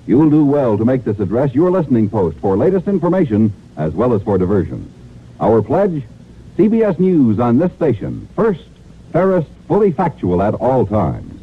You'll do well to make this address your listening post for latest information as well as for diversion. Our pledge, CBS News on this station. First, fairest, fully factual at all times.